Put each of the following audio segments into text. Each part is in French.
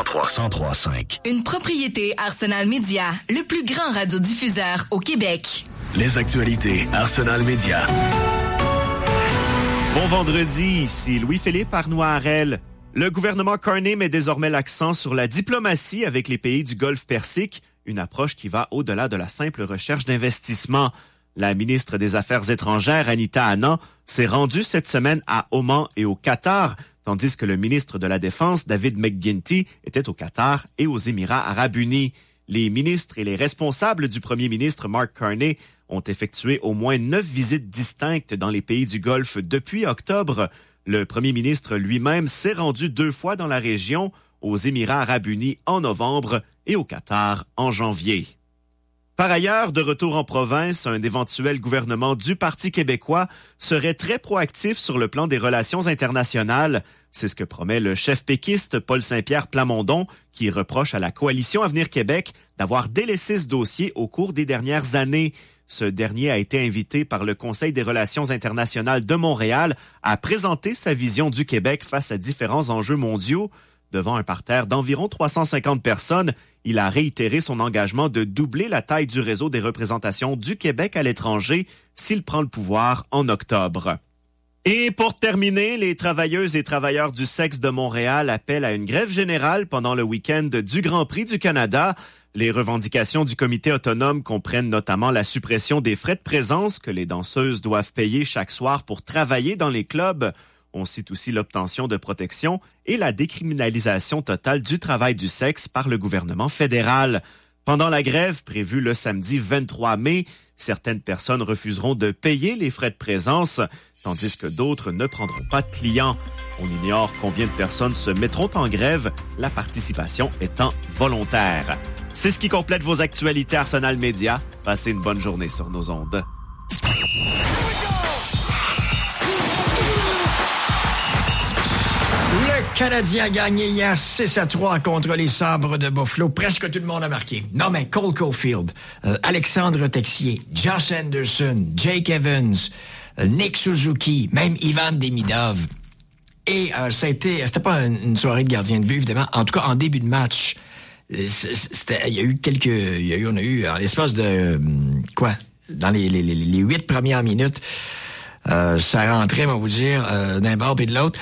103.5. Une propriété Arsenal Media, le plus grand radiodiffuseur au Québec. Les actualités Arsenal Media. Bon vendredi, ici Louis-Philippe Arnois-Harel. Le gouvernement Carney met désormais l'accent sur la diplomatie avec les pays du Golfe Persique, une approche qui va au-delà de la simple recherche d'investissement. La ministre des Affaires étrangères, Anita Anand, s'est rendue cette semaine à Oman et au Qatar, tandis que le ministre de la Défense, David McGuinty, était au Qatar et aux Émirats arabes unis. Les ministres et les responsables du premier ministre Mark Carney ont effectué au moins 9 visites distinctes dans les pays du Golfe depuis octobre. Le premier ministre lui-même s'est rendu 2 fois dans la région, aux Émirats arabes unis en novembre et au Qatar en janvier. Par ailleurs, de retour en province, un éventuel gouvernement du Parti québécois serait très proactif sur le plan des relations internationales. C'est ce que promet le chef péquiste Paul Saint-Pierre Plamondon, qui reproche à la Coalition Avenir Québec d'avoir délaissé ce dossier au cours des dernières années. Ce dernier a été invité par le Conseil des relations internationales de Montréal à présenter sa vision du Québec face à différents enjeux mondiaux. Devant un parterre d'environ 350 personnes, il a réitéré son engagement de doubler la taille du réseau des représentations du Québec à l'étranger s'il prend le pouvoir en octobre. Et pour terminer, les travailleuses et travailleurs du sexe de Montréal appellent à une grève générale pendant le week-end du Grand Prix du Canada. Les revendications du comité autonome comprennent notamment la suppression des frais de présence que les danseuses doivent payer chaque soir pour travailler dans les clubs. On cite aussi l'obtention de protection et la décriminalisation totale du travail du sexe par le gouvernement fédéral. Pendant la grève prévue le samedi 23 mai, certaines personnes refuseront de payer les frais de présence, tandis que d'autres ne prendront pas de clients. On ignore combien de personnes se mettront en grève, la participation étant volontaire. C'est ce qui complète vos actualités Arsenal Media. Passez une bonne journée sur nos ondes. Le Canadien a gagné hier 6-3 contre les Sabres de Buffalo. Presque tout le monde a marqué. Non, mais Cole Caulfield, Alexandre Texier, Josh Anderson, Jake Evans, Nick Suzuki, même Ivan Demidov. Et c'était pas une soirée de gardien de but, évidemment. En tout cas, en début de match, on a eu en l'espace de dans les 8 premières minutes, ça rentrait, on va vous dire, d'un bord et de l'autre.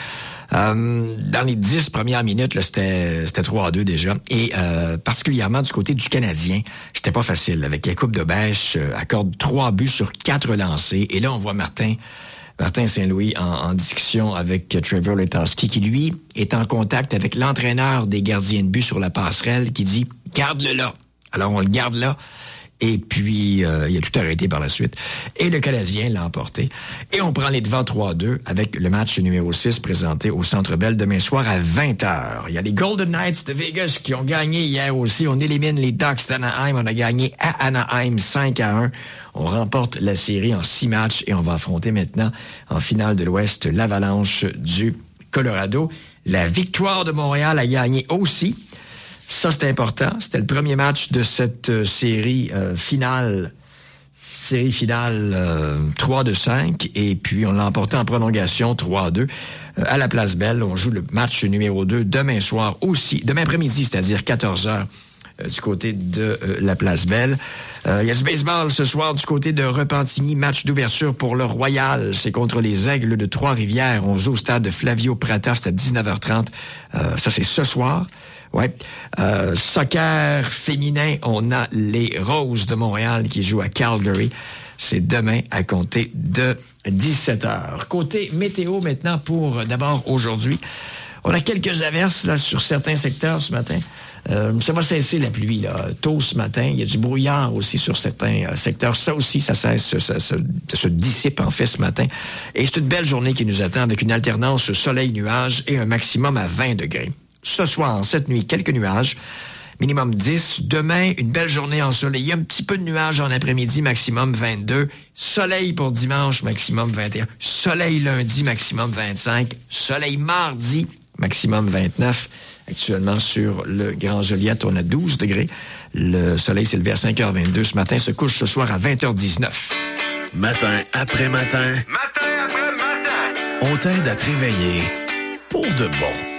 Dans les 10 premières minutes, là, c'était 3-2 déjà. Et particulièrement du côté du Canadien, c'était pas facile. Avec Jakub Dobeš, accorde 3 buts sur 4 lancés. Et là, on voit Martin Saint-Louis en discussion avec Trevor Letowski, qui, lui, est en contact avec l'entraîneur des gardiens de but sur la passerelle, qui dit « Garde-le là ». Alors, on le garde là. Et puis, il a tout arrêté par la suite. Et le Canadien l'a emporté. Et on prend les devants 3-2 avec le match numéro 6 présenté au Centre Bell demain soir à 20h. Il y a les Golden Knights de Vegas qui ont gagné hier aussi. On élimine les Ducks d'Anaheim. On a gagné à Anaheim 5-1. On remporte la série en 6 matchs et on va affronter maintenant en finale de l'Ouest l'Avalanche du Colorado. La Victoire de Montréal a gagné aussi. Ça, c'est important. C'était le premier match de cette série finale. Série finale 3-5. Et puis, on l'a emporté en prolongation 3-2 à la Place Belle. On joue le match numéro 2 demain soir aussi. Demain après-midi, c'est-à-dire 14h du côté de la Place Belle. Il y a du baseball ce soir du côté de Repentigny. Match d'ouverture pour le Royal. C'est contre les Aigles de Trois-Rivières. On joue au stade de Flavio Prata. C'est à 19h30. Ça, c'est ce soir. Ouais. Soccer féminin, on a les Roses de Montréal qui jouent à Calgary. C'est demain à compter de 17h. Côté météo maintenant pour d'abord aujourd'hui. On a quelques averses là, sur certains secteurs ce matin. Ça va cesser la pluie là tôt ce matin. Il y a du brouillard aussi sur certains secteurs. Ça aussi, ça cesse, ça se dissipe en fait ce matin. Et c'est une belle journée qui nous attend avec une alternance soleil-nuage et un maximum à 20 degrés. Ce soir, cette nuit, quelques nuages, minimum 10. Demain, une belle journée ensoleillée, un petit peu de nuages en après-midi, maximum 22. Soleil pour dimanche, maximum 21. Soleil lundi, maximum 25. Soleil mardi, maximum 29. Actuellement, sur le Grand Joliette, on a 12 degrés. Le soleil s'est levé à 5h22 ce matin, se couche ce soir à 20h19. Matin après matin. Matin après matin. On t'aide à te réveiller pour de bon.